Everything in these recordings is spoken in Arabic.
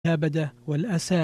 والكابدة والأسى.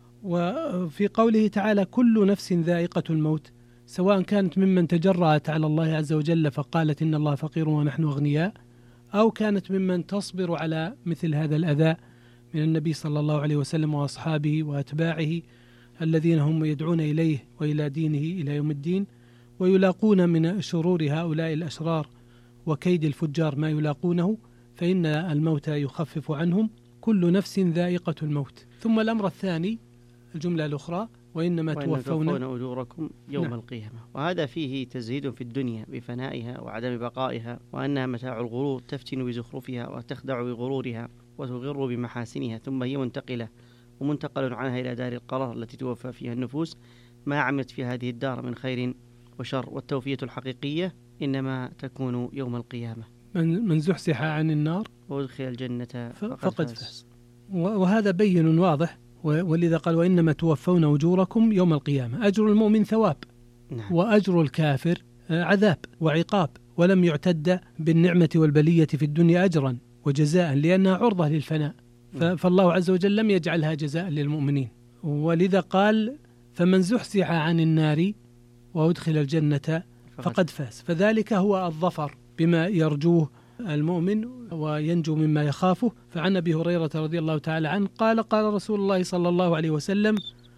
وفي قوله تعالى كل نفس ذائقة الموت، سواء كانت ممن تجرأت على الله عز وجل فقالت إن الله فقير ونحن أغنياء، أو كانت ممن تصبر على مثل هذا الأذى من النبي صلى الله عليه وسلم وأصحابه وأتباعه الذين هم يدعون إليه وإلى دينه إلى يوم الدين، ويلاقون من شرور هؤلاء الأشرار وكيد الفجار ما يلاقونه، فإن الموت يخفف عنهم. كل نفس ذائقة الموت. ثم الأمر الثاني الجملة الأخرى وإنما توفون أجوركم يوم القيامة، وهذا فيه تزهيد في الدنيا بفنائها وعدم بقائها، وأنها متاع الغرور تفتن بزخرفها وتخدع بغرورها وتغر بمحاسنها، ثم هي منتقلة ومنتقل عنها إلى دار القرار التي توفى فيها النفوس ما عملت في هذه الدار من خير وشر، والتوفية الحقيقية إنما تكون يوم القيامة. من زحزح عن النار وأدخل الجنة فقد فاز. وهذا بين واضح، ولذا قال وإنما توفون أجوركم يوم القيامة. أجر المؤمن ثواب، نعم. وأجر الكافر عذاب وعقاب، ولم يعتد بالنعمة والبلية في الدنيا أجرا وجزاء لأنها عرضة للفناء، فالله عز وجل لم يجعلها جزاء للمؤمنين. ولذا قال فمن زحزح عن النار وأدخل الجنة فقد فاز، فذلك هو الظفر بما يرجوه المؤمن وينجو مما يخافه. فعن أبي هريرة رضي الله تعالى عنه قال قال رسول الله صلى الله عليه وسلم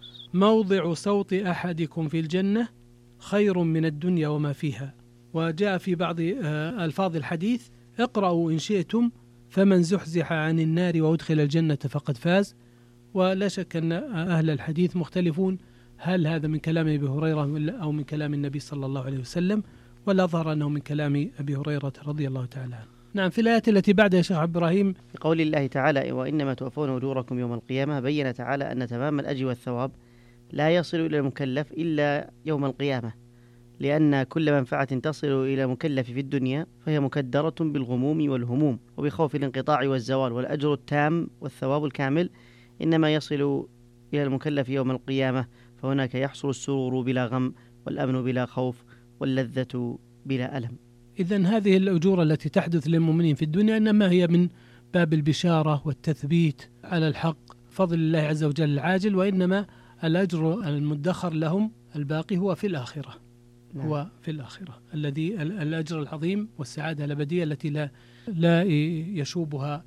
موضع صوت أحدكم في الجنة خير من الدنيا وما فيها. وجاء في بعض ألفاظ الحديث اقرأوا إن شئتم فمن زحزح عن النار وأدخل الجنة فقد فاز. ولا شك أن أهل الحديث مختلفون هل هذا من كلام أبي هريرة أو من كلام النبي صلى الله عليه وسلم، ولا ظهر أنه من كلام أبي هريرة رضي الله تعالى عنه. نعم. في الآيات التي بعدها يا شيخ إبراهيم في قول الله تعالى وإنما توفون أجوركم يوم القيامة، بين تعالى أن تمام الأجر والثواب لا يصل إلى المكلف إلا يوم القيامة، لأن كل منفعة تصل إلى المكلف في الدنيا فهي مكدرة بالغموم والهموم وبخوف الانقطاع والزوال، والأجر التام والثواب الكامل إنما يصل إلى المكلف يوم القيامة، فهناك يحصل السرور بلا غم والأمن بلا خوف واللذة بلا ألم. إذن هذه الأجور التي تحدث للمؤمنين في الدنيا إنما هي من باب البشارة والتثبيت على الحق فضل الله عز وجل العاجل، وإنما الأجر المدخر لهم الباقي هو في الآخرة. نعم. هو في الآخرة الذي الأجر العظيم والسعادة الأبدية التي لا يشوبها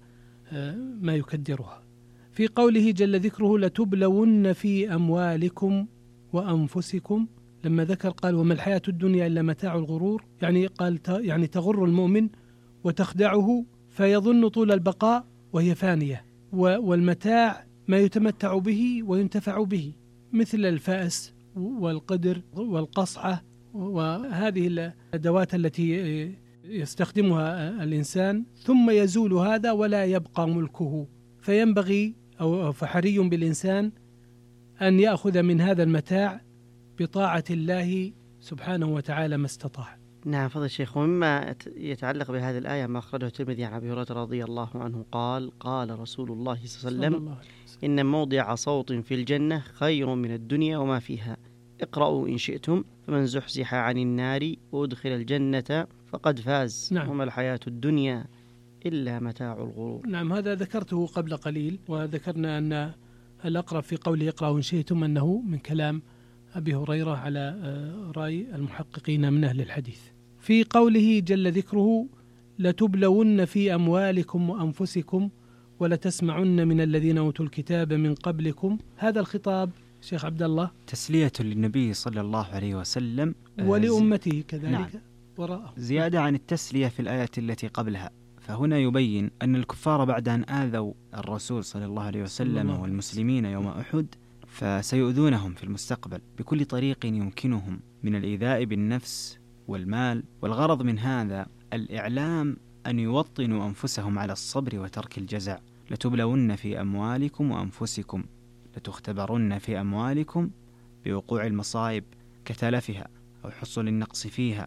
ما يكدرها. في قوله جل ذكره لتبلون في أموالكم وأنفسكم، لما ذكر قال وما الحياة الدنيا إلا متاع الغرور، يعني قال يعني تغر المؤمن وتخدعه فيظن طول البقاء وهي فانية، والمتاع ما يتمتع به وينتفع به مثل الفأس والقدر والقصعة، وهذه الأدوات التي يستخدمها الإنسان، ثم يزول هذا ولا يبقى ملكه، فينبغي أو فحري بالإنسان أن يأخذ من هذا المتاع بطاعة الله سبحانه وتعالى ما استطاع. نعم فضل الشيخ. ومما يتعلق بهذه الآية ما أخرجه الترمذي عن أبي هريرة رضي الله عنه قال قال رسول الله صلى الله عليه وسلم إن موضع صوت في الجنة خير من الدنيا وما فيها، اقرأوا إن شئتم فمن زحزح عن النار وأدخل الجنة فقد فاز. نعم. وما الحياة الدنيا إلا متاع الغرور. نعم. هذا ذكرته قبل قليل، وذكرنا أن الأقرب في قوله اقرأوا إن شئتم أنه من كلام أبي هريرة على رأي المحققين من أهل الحديث. في قوله جل ذكره لتبلون في أموالكم وأنفسكم ولتسمعن من الذين أوتوا الكتاب من قبلكم، هذا الخطاب شيخ عبد الله تسلية للنبي صلى الله عليه وسلم ولأمته كذلك. نعم. وراءه زيادة عن التسلية في الآية التي قبلها، فهنا يبين أن الكفار بعد أن آذوا الرسول صلى الله عليه وسلم والمسلمين يوم أحد فسيؤذونهم في المستقبل بكل طريق يمكنهم من الإيذاء بالنفس والمال، والغرض من هذا الإعلام أن يوطنوا أنفسهم على الصبر وترك الجزع. لتبلون في أموالكم وأنفسكم، لتختبرن في أموالكم بوقوع المصائب كتلفها أو حصول النقص فيها،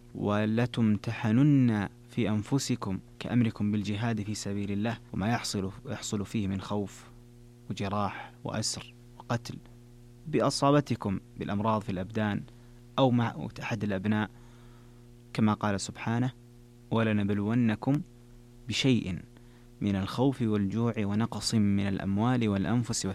ولتمتحنن في أنفسكم كأمركم بالجهاد في سبيل الله وما يحصل فيه من خوف وجراح وأسر وقتل، بأصابتكم بالأمراض في الأبدان أو مع أحد الأبناء، كما قال سبحانه ولنبلونكم بشيء من الخوف والجوع ونقص من الأموال والأنفس